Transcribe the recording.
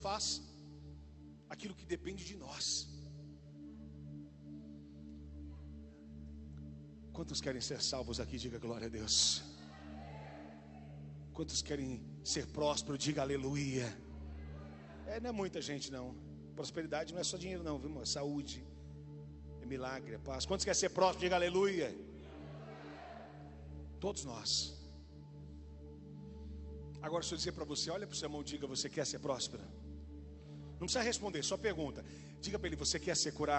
faz aquilo que depende de nós. Quantos querem ser salvos aqui? Diga glória a Deus. Quantos querem ser prósperos? Diga aleluia. Não é muita gente não. Prosperidade não é só dinheiro não, viu? É saúde, é milagre, é paz. Quantos querem ser prósperos? Diga aleluia. Todos nós. Agora deixa eu dizer para você, olha para o seu irmão, diga: você quer ser próspero? Não precisa responder, só pergunta. Diga para ele: você quer ser curado?